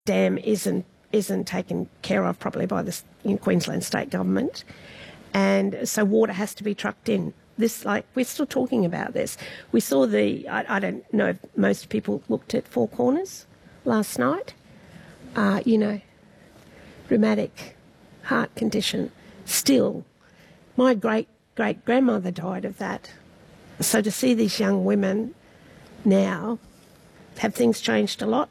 dam isn't taken care of properly by the Queensland state government, and so water has to be trucked in. We're still talking about this. We saw I don't know if most people looked at Four Corners last night. Rheumatic heart condition. Still, my great-great-grandmother died of that. So to see these young women now, have things changed a lot?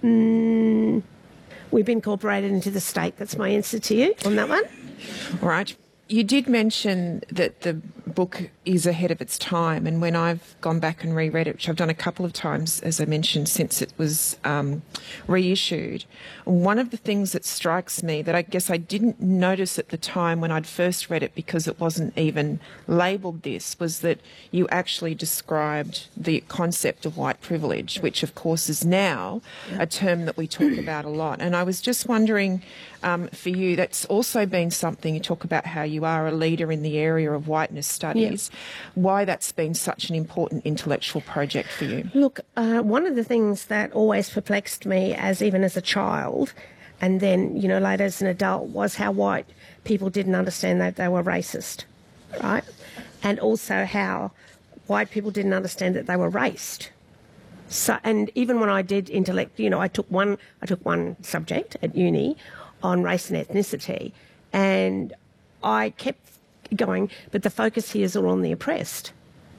We've been incorporated into the state. That's my answer to you on that one. All right. You did mention that the book is ahead of its time, and when I've gone back and reread it, which I've done a couple of times, as I mentioned, since it was reissued, one of the things that strikes me that I guess I didn't notice at the time when I'd first read it because it wasn't even labelled this, was that you actually described the concept of white privilege, which of course is now a term that we talk about a lot. And I was just wondering, for you, that's also been something, you talk about how you are a leader in the area of whiteness studies, why that's been such an important intellectual project for you. Look, one of the things that always perplexed me, even as a child, and then, later as an adult, was how white people didn't understand that they were racist, right? And also how white people didn't understand that they were raced. So, and even when I did intellect, I took one subject at uni on race and ethnicity, and I kept going, but the focus here is all on the oppressed.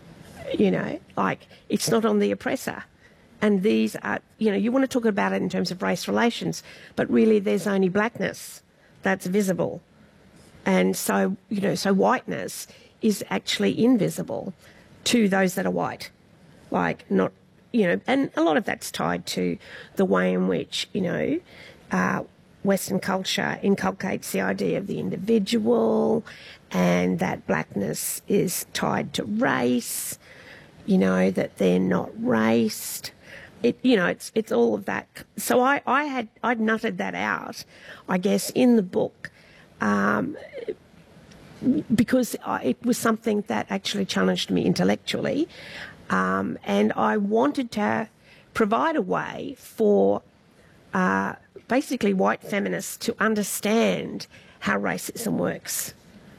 It's not on the oppressor. And these are, you want to talk about it in terms of race relations, but really there's only blackness that's visible. And so, so whiteness is actually invisible to those that are white. And a lot of that's tied to the way in which, Western culture inculcates the idea of the individual, and that blackness is tied to race, that they're not raced. It's all of that. So I'd nutted that out, I guess, in the book, because it was something that actually challenged me intellectually, and I wanted to provide a way for basically white feminists to understand how racism works,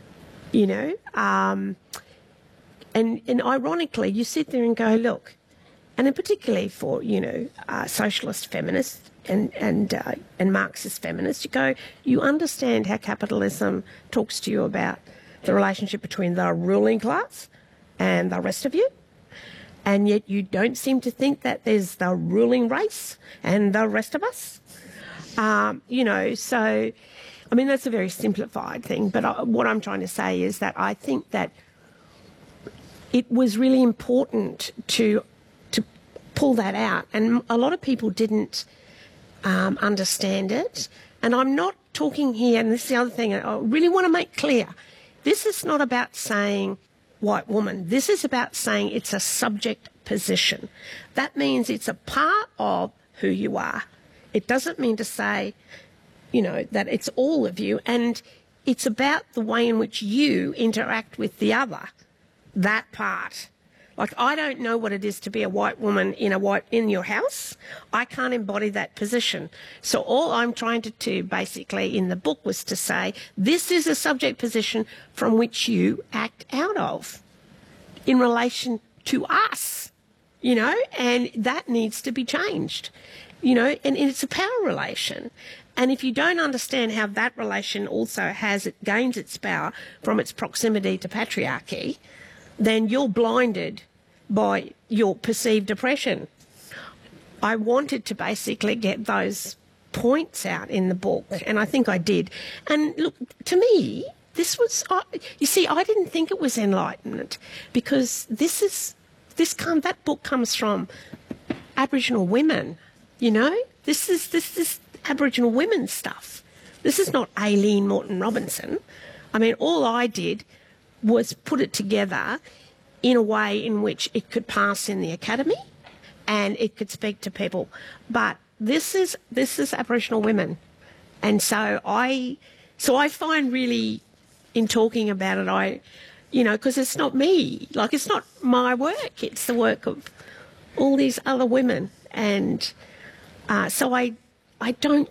and ironically, you sit there and go, look, and in particularly for, socialist feminists and Marxist feminists, you understand how capitalism talks to you about the relationship between the ruling class and the rest of you, and yet you don't seem to think that there's the ruling race and the rest of us. So, that's a very simplified thing, but what I'm trying to say is that I think that it was really important to pull that out, and a lot of people didn't understand it. And I'm not talking here, and this is the other thing I really want to make clear, this is not about saying white woman. This is about saying it's a subject position. That means it's a part of who you are. It doesn't mean to say, that it's all of you, and it's about the way in which you interact with the other, that part. I don't know what it is to be a white woman in your house. I can't embody that position. So all I'm trying to do basically in the book was to say, this is a subject position from which you act out of in relation to us, and that needs to be changed. And it's a power relation. And if you don't understand how that relation also gains its power from its proximity to patriarchy, then you're blinded by your perceived oppression. I wanted to basically get those points out in the book, and I think I did. And look, to me, this was, I didn't think it was enlightenment, because that book comes from Aboriginal women. This is Aboriginal women's stuff. This is not Aileen Morton Robinson. All I did was put it together in a way in which it could pass in the academy and it could speak to people. But this is Aboriginal women. And so I find really, in talking about it, because it's not me. It's not my work. It's the work of all these other women. And so I I don't